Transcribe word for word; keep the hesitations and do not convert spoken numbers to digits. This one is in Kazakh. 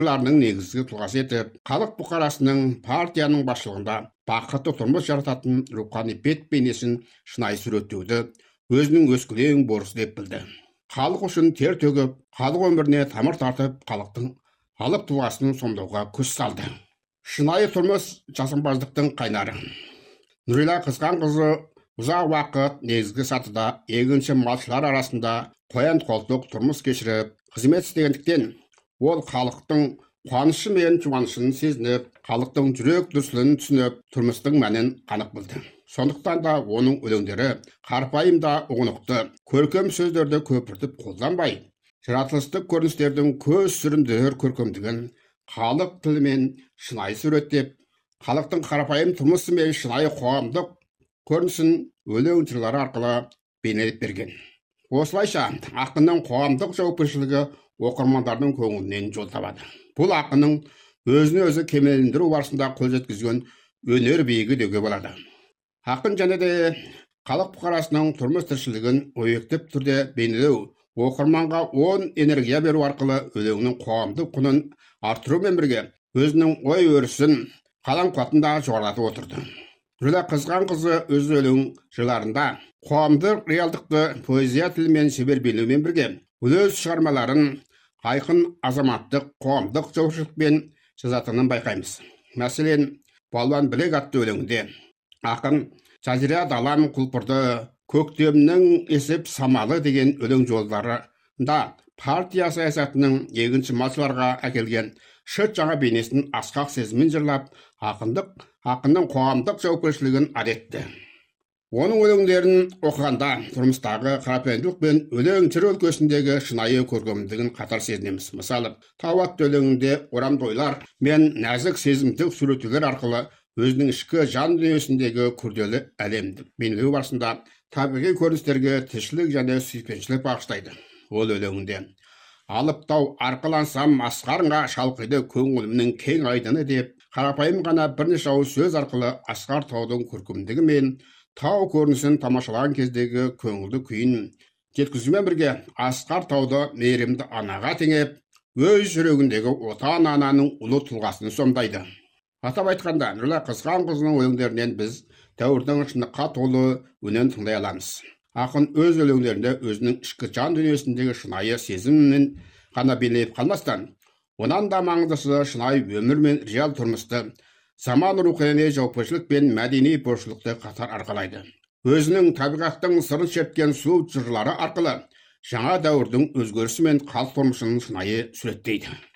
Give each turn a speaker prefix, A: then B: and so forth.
A: ларының негізгі тұлғасы етіп, халық бұқарасының партияның басшылығында бақытты тұрмыс жарататын рухани бет бейнесін шынайы суреттеуді өзінің өскелең борышы деп білді. Халық үшін тер төгіп, халық өміріне тамыр тартып, халықтың халық тұлғасын сомдауға күш салды. Шынайы тұрмыс жасампаздықтың қайнары. Нұрила Қызғанқызы ұзақ уақыт негізгі сатыда егінші малшылар арасында қоян қолтық тұрмыс кешіріп, қызмет істегендіктен ол халықтың қуанышы мен жұбанышын сезініп, халықтың жүрек дүрсілін түсініп, тұрмыстың мәнін анық білді. Сондықтан да оның өлеңдері қарапайым да ұғынықты, көркем сөздерді көпіртіп қолданбай, жаратылыстық көріністердің көз сүріндірер көркемдігін халық тілімен шынайы суреттеп, халықтың қарапайым тұрмысы мен шынайы қоғамдық көрінісін өлең жырлары арқылы бейнелеп берген. Осылайша ақынның қоғамдық жауапкершілігі оқырмандардың көңілінен жол табады. Бұл ақынның өзіне өзі кемелдендіру барысында қол жеткізген өнер биігі деуге болады. Ақын және де халық бұқарасының тұрмыс тіршілігін ойектеп түрде бейнелеу, оқырманға оң энергия беру арқылы өлеңнің қоғамдық құнын арттырумен бірге өзінің ой өрісін қалам қуатын да жоғарылатып отырды. Нұрила Қызғанқызы өз өлең жырларында қоғамдық реалдықты поэзия тілімен шебер бейнелеумен бірге өз шығармаларын айқын азаматтық қоғамдық жауапкершілікпен жазатынын байқаймыз. Мәселен, Балуан білек атты өлеңінде ақын жазира далам құлпырды, көктемнің есіп самалы деген өлең жолдарында партия саясатының егінші малшыларға әкелген шыт жаңа бейнесін асқақ сезіммен жырлап, ақындық ақынның қоғамдық жауапкершілігін әдетті. Оның өлеңдерін оқығанда тұрмыстағы қарапайымдылық пен өлең жыр өлкесіндегі шынайы көркемдігін қатар сезінеміз. Мысалы, Тау атты өлеңінде орамды ойлар мен нәзік сезімдік суреттеулер арқылы өзінің ішкі жан дүниесіндегі күрделі әлемді бейнелеу барысында табиғи көріністерге тіршілік және сүйіспеншілік бағыштайды. Ол өлеңінде алып тау арқалансам асқарыңа шалқиды көңілімнің кең айдыны деп, қарапайым ғана бірнеше ауыз сөз арқылы асқар таудың көркемдігі мен тау көрінісін тамашалаған кездегі көңілді күйін жеткізумен бірге асқар тауды мейірімді анаға теңеп, өз жүрегіндегі отан ананың ұлы тұлғасын сомдайды. Атап айтқанда, Нұрила Қызғанқызының өлеңдерінен біз дәуірдің шындыққа толы үнін тыңдай аламыз. Ақын өз өлеңдерінде өзінің ішкі жан дүниесіндегі шынайы сезімін ғана бейнелеп қалмастан, онан да маңыздысы шынайы өмір мен реал тұрмысты, заман рухани жауапкершілік пен мәдени борыштылықты қатар арқалайды. Өзінің табиғаттың сырын шерткен сұлу жырлары арқылы жаңа дәуірдің өзгерісі мен халық тұрмысының шынайы суреттейді.